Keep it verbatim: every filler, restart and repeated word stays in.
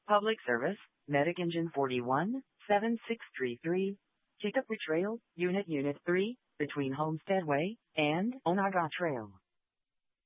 Public service, Medic Engine forty-one, seven six three three, Kickapoo Trail, Unit Unit three, between Homestead Way and Onaga Trail.